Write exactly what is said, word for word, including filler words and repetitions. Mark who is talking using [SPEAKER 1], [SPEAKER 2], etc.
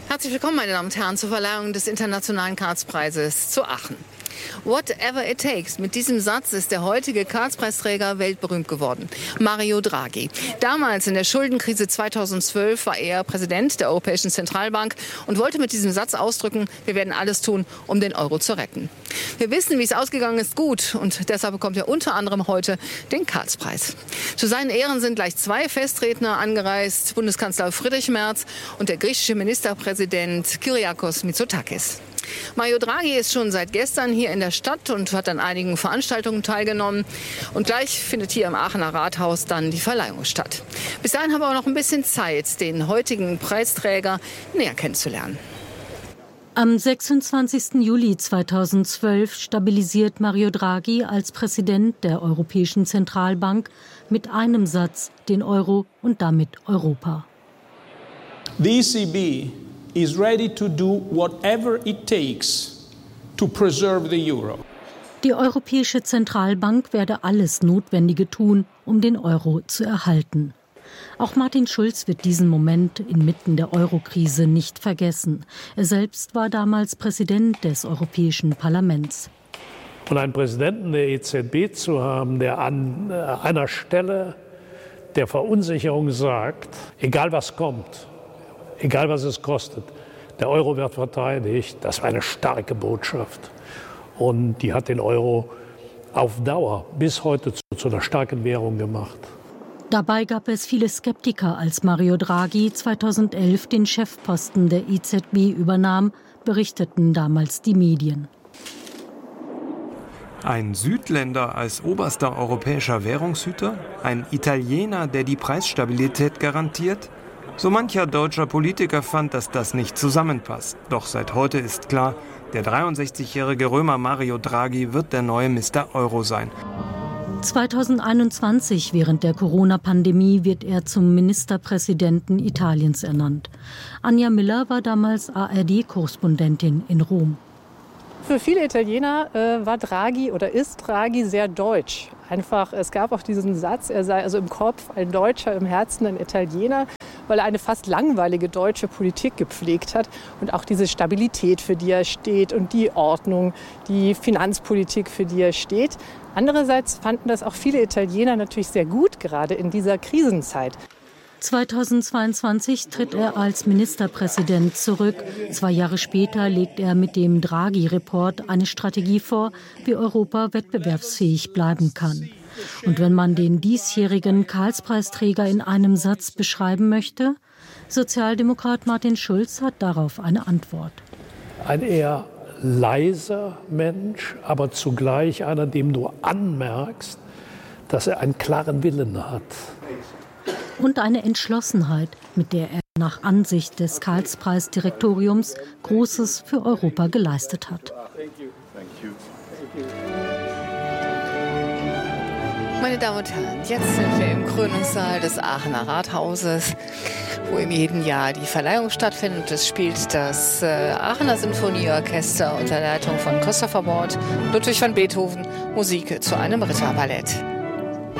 [SPEAKER 1] Herzlich willkommen, meine Damen und Herren, zur Verleihung des Internationalen Karlspreises zu Aachen. Whatever it takes. Mit diesem Satz ist der heutige Karlspreisträger weltberühmt geworden. Mario Draghi. Damals in der Schuldenkrise zweitausendzwölf war er Präsident der Europäischen Zentralbank und wollte mit diesem Satz ausdrücken, wir werden alles tun, um den Euro zu retten. Wir wissen, wie es ausgegangen ist, gut. Und deshalb bekommt er unter anderem heute den Karlspreis. Zu seinen Ehren sind gleich zwei Festredner angereist. Bundeskanzler Friedrich Merz und der griechische Ministerpräsident Kyriakos Mitsotakis. Mario Draghi ist schon seit gestern hier in der Stadt und hat an einigen Veranstaltungen teilgenommen. Und gleich findet hier im Aachener Rathaus dann die Verleihung statt. Bis dahin haben wir auch noch ein bisschen Zeit, den heutigen Preisträger näher kennenzulernen.
[SPEAKER 2] Am sechsundzwanzigsten Juli zweitausendzwölf stabilisiert Mario Draghi als Präsident der Europäischen Zentralbank mit einem Satz den Euro und damit Europa.
[SPEAKER 3] The E C B is ready to do whatever it takes to preserve the euro.
[SPEAKER 2] Die Europäische Zentralbank werde alles Notwendige tun, um den Euro zu erhalten. Auch Martin Schulz wird diesen Moment inmitten der Eurokrise nicht vergessen. Er selbst war damals Präsident des Europäischen Parlaments.
[SPEAKER 4] Und einen Präsidenten der E Z B zu haben, der an einer Stelle der Verunsicherung sagt, egal was kommt, egal was es kostet, der Euro wird verteidigt, das war eine starke Botschaft. Und die hat den Euro auf Dauer bis heute zu, zu einer starken Währung gemacht.
[SPEAKER 2] Dabei gab es viele Skeptiker, als Mario Draghi zweitausendelf den Chefposten der E Z B übernahm, berichteten damals die Medien.
[SPEAKER 5] Ein Südländer als oberster europäischer Währungshüter? Ein Italiener, der die Preisstabilität garantiert? So mancher deutscher Politiker fand, dass das nicht zusammenpasst. Doch seit heute ist klar, der dreiundsechzigjährige Römer Mario Draghi wird der neue Mister Euro sein.
[SPEAKER 2] zweitausendeinundzwanzig, während der Corona-Pandemie, wird er zum Ministerpräsidenten Italiens ernannt. Anja Miller war damals A R D-Korrespondentin in Rom.
[SPEAKER 6] Für viele Italiener äh, war Draghi oder ist Draghi sehr deutsch. Einfach, es gab auch diesen Satz, er sei also im Kopf ein Deutscher, im Herzen ein Italiener, weil er eine fast langweilige deutsche Politik gepflegt hat und auch diese Stabilität, für die er steht und die Ordnung, die Finanzpolitik, für die er steht. Andererseits fanden das auch viele Italiener natürlich sehr gut, gerade in dieser Krisenzeit.
[SPEAKER 2] zweitausendzweiundzwanzig tritt er als Ministerpräsident zurück. Zwei Jahre später legt er mit dem Draghi-Report eine Strategie vor, wie Europa wettbewerbsfähig bleiben kann. Und wenn man den diesjährigen Karlspreisträger in einem Satz beschreiben möchte, Sozialdemokrat Martin Schulz hat darauf eine Antwort.
[SPEAKER 4] Ein eher leiser Mensch, aber zugleich einer, dem du anmerkst, dass er einen klaren Willen hat.
[SPEAKER 2] Und eine Entschlossenheit, mit der er nach Ansicht des Karlspreisdirektoriums Großes für Europa geleistet hat.
[SPEAKER 1] Meine Damen und Herren, jetzt sind wir im Krönungssaal des Aachener Rathauses, wo in jedem Jahr die Verleihung stattfindet. Es spielt das äh, Aachener Sinfonieorchester unter Leitung von Christopher Ward, Ludwig van Beethoven, Musik zu einem Ritterballett.